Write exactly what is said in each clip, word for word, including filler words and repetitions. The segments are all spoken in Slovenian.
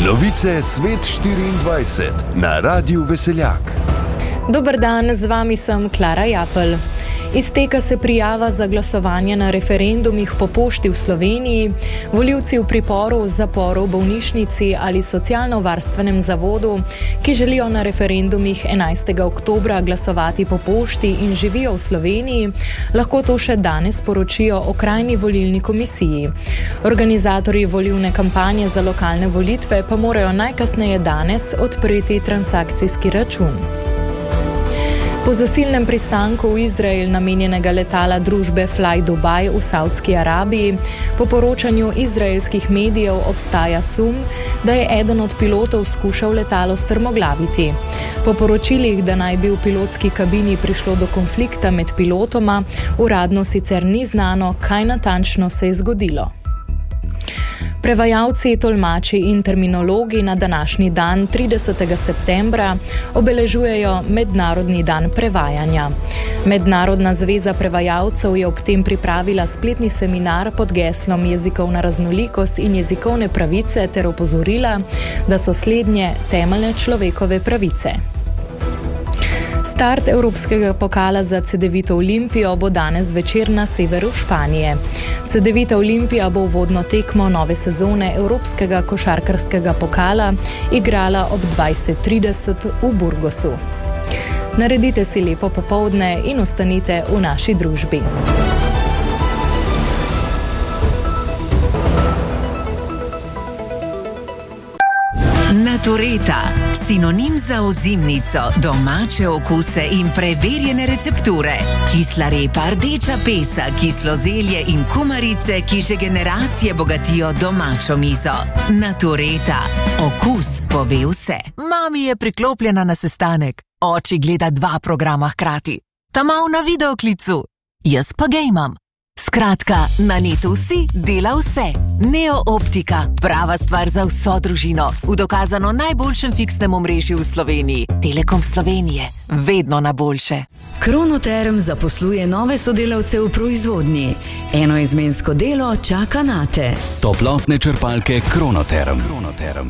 Novice Svet štiriindvajset na Radiu Veseljak. Dober dan, z vami sem Klara Japelj. Izteka se prijava za glasovanje na referendumih po pošti v Sloveniji. Volivci v priporu, zaporu, bolnišnici ali socialno-varstvenem zavodu, ki želijo na referendumih enajstega oktobra glasovati po pošti in živijo v Sloveniji, lahko to še danes poročijo okrajni volilni komisiji. Organizatorji volilne kampanje za lokalne volitve pa morajo najkasneje danes odpreti transakcijski račun. Po zasilnem pristanku v Izrael namenjenega letala družbe Fly Dubai v Saudski Arabiji po poročanju izraelskih medijev obstaja sum, da je eden od pilotov skušal letalo strmoglaviti. Po poročilih, da naj bi v pilotski kabini prišlo do konflikta med pilotoma, uradno sicer ni znano, kaj natančno se je zgodilo. Prevajalci, tolmači in terminologi na današnji dan, tridesetega septembra, obeležujejo Mednarodni dan prevajanja. Mednarodna zveza prevajalcev je ob tem pripravila spletni seminar pod geslom Jezikovna raznolikost in jezikovne pravice ter opozorila, da so slednje temeljne človekove pravice. Start Evropskega pokala za Cedevito Olimpijo bo danes zvečer na severu Španije. Cedevita Olimpija bo uvodno tekmo nove sezone Evropskega košarkarskega pokala igrala ob dvajset trideset v Burgosu. Naredite si lepo popoldne in ostanite v naši družbi. Natureta, sinonim za ozimnico, domače okuse in preverjene recepture. Kisla repa, rdeča pesa, kislo zelje in kumarice, ki že generacije bogatijo domačo mizo. Natureta, okus pove vse. Mami je priklopljena na sestanek, oči gleda dva programa hkrati. Ta mal na videoklicu, jaz pa gejmam. Skratka, na netu vsi dela vse. Neo Optika, prava stvar za vso družino, v dokazano najboljšem fiksnem omrežju v Sloveniji. Telekom Slovenije, vedno na boljše. Kronoterm zaposluje nove sodelavce v proizvodnji. Enoizmensko delo čaka nate. Toplotne črpalke Kronoterm. Kronoterm.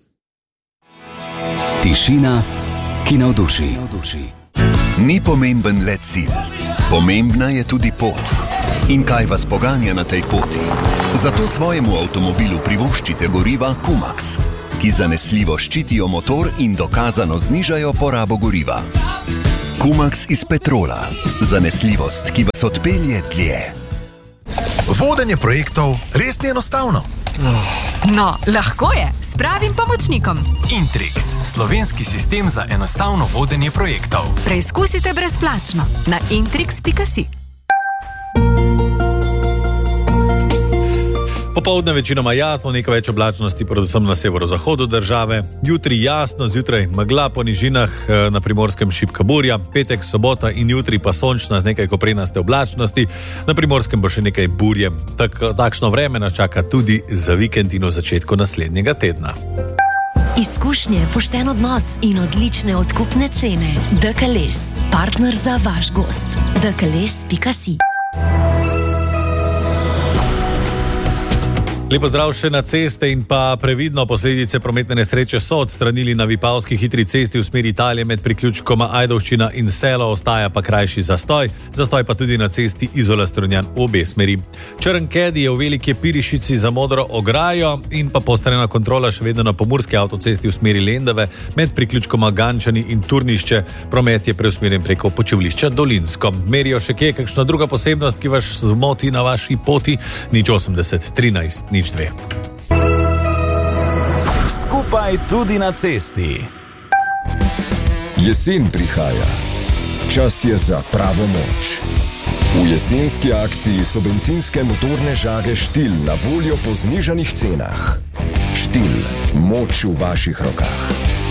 Tišina, ki navduši. Ni pomemben le cilj, pomembna je tudi pot. In kaj vas poganja na tej poti? Zato svojemu avtomobilu privoščite goriva Kumax, ki zanesljivo ščitijo motor in dokazano znižajo porabo goriva. Kumax iz petrola. Zanesljivost, ki vas odpelje dlje. Vodenje projektov res ni enostavno. No, lahko je, s pravim pomočnikom. Intrix, slovenski sistem za enostavno vodenje projektov. Preizkusite brezplačno na intrix pika si. Popoldne večinoma jasno, nekaj več oblačnosti, predvsem na severozahodu države. Jutri jasno, zjutraj megla po nižinah, na Primorskem šibka burja, petek, sobota in jutri pa sončna z nekaj koprenaste oblačnosti. Na Primorskem bo še nekaj burje. Tak, takšno vreme nas čaka tudi za vikend in v začetku naslednjega tedna. Izkušnje, pošten odnos in odlične odkupne cene. D K L S, partner za vaš gost. D K L S pika si. Lepo zdrav še na ceste in pa previdno. Posledice prometne nesreče so odstranili na Vipavski hitri cesti v smeri Italije med priključkoma Ajdovščina in Selo, ostaja pa krajši zastoj. Zastoj pa tudi na cesti Izola-Strunjan v obe smeri. Črn Caddy je v Veliki Pirišici za modro ograjo in pa postrena kontrola še vedno na pomurski avtocesti v smeri Lendave med priključkoma Gančani in Turnišče. Promet je preusmerjen preko počivlišča Dolinsko. Merijo še kje kakšna druga posebnost, ki vas zmoti na vaši poti? nič osemdeset trinajst nič dve. Skupaj tudi na cesti. Jesen prihaja. Čas je za pravo moč. V jesenski akciji so bencinske motorne žage Štil na voljo po znižanih cenah. Štil, moč v vaših rokah.